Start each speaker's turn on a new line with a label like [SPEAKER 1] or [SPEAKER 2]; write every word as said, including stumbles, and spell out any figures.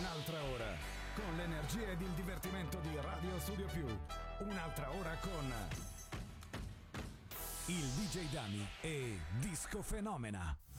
[SPEAKER 1] Un'altra ora con l'energia ed il divertimento di Radio Studio Più. Un'altra ora con il D J Dani e Disco Fenomena.